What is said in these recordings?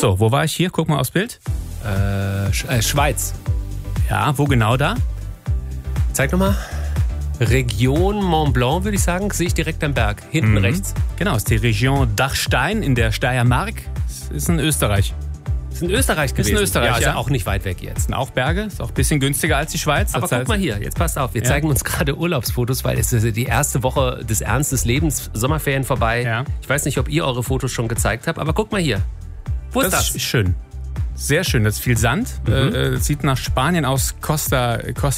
So, wo war ich hier? Guck mal aufs Bild. Schweiz. Ja, wo genau da? Zeig nochmal. Region Mont Blanc, würde ich sagen, sehe ich direkt am Berg. Hinten rechts. Genau, ist die Region Dachstein in der Steiermark. Das ist in Österreich. Ist in Österreich gewesen. Ist in Österreich, ja. Ist ja ja auch nicht weit weg jetzt. Das sind auch Berge, ist auch ein bisschen günstiger als die Schweiz. Aber guck mal hier, jetzt passt auf, wir zeigen uns gerade Urlaubsfotos, weil es ist die erste Woche des Ernst des Lebens, Sommerferien vorbei. Ja. Ich weiß nicht, ob ihr eure Fotos schon gezeigt habt, aber guck mal hier. Wo ist das? Das ist schön. Sehr schön, das ist viel Sand. Das sieht nach Spanien aus, Costa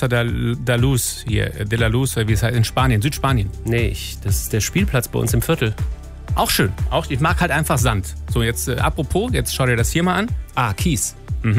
da Luz hier, de la Luz, wie es heißt, in Spanien, Südspanien. Nee, das ist der Spielplatz bei uns im Viertel. Auch schön, ich mag halt einfach Sand. So, jetzt apropos, jetzt schau dir das hier mal an. Ah, Kies.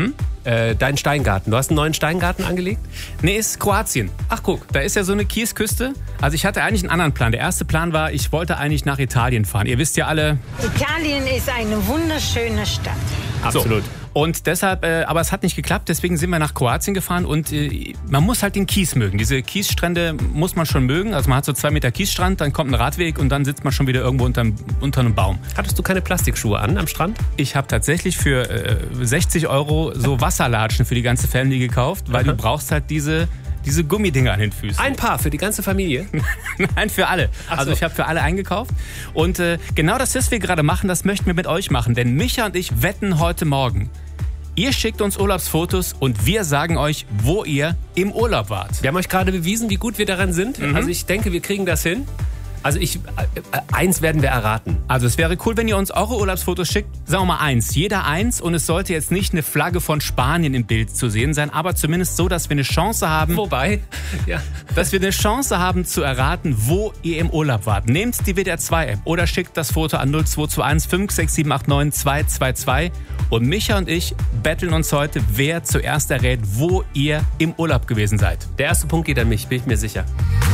Dein Steingarten. Du hast einen neuen Steingarten angelegt? Nee, ist Kroatien. Ach, guck. Da ist ja so eine Kiesküste. Also ich hatte eigentlich einen anderen Plan. Der erste Plan war, ich wollte eigentlich nach Italien fahren. Ihr wisst ja alle... Italien ist eine wunderschöne Stadt. Absolut. So. Und deshalb, aber es hat nicht geklappt, deswegen sind wir nach Kroatien gefahren und man muss halt den Kies mögen. Diese Kiesstrände muss man schon mögen. Also man hat so 2 Meter Kiesstrand, dann kommt ein Radweg und dann sitzt man schon wieder irgendwo unter einem Baum. Hattest du keine Plastikschuhe an am Strand? Ich habe tatsächlich für 60 € so Wasserlatschen für die ganze Family gekauft, weil du brauchst halt diese Gummidinger an den Füßen. Ein Paar für die ganze Familie? Nein, für alle. Ach so. Also ich habe für alle eingekauft. Und genau das, was wir gerade machen, das möchten wir mit euch machen. Denn Micha und ich wetten heute Morgen. Ihr schickt uns Urlaubsfotos und wir sagen euch, wo ihr im Urlaub wart. Wir haben euch gerade bewiesen, wie gut wir daran sind. Also ich denke, wir kriegen das hin. Also eins werden wir erraten. Also es wäre cool, wenn ihr uns eure Urlaubsfotos schickt. Sagen wir mal 1. Jeder 1. Und es sollte jetzt nicht eine Flagge von Spanien im Bild zu sehen sein, aber zumindest so, dass wir eine Chance haben. Wobei, ja. Dass wir eine Chance haben zu erraten, wo ihr im Urlaub wart. Nehmt die WDR 2 App oder schickt das Foto an 0221 56789 222. Und Micha und ich betteln uns heute, wer zuerst errät, wo ihr im Urlaub gewesen seid. Der erste Punkt geht an mich, bin ich mir sicher.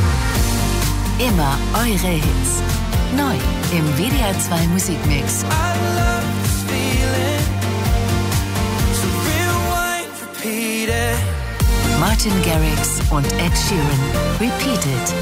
Immer eure Hits. Neu im WDR 2 Musikmix. Martin Garrix und Ed Sheeran. Repeated.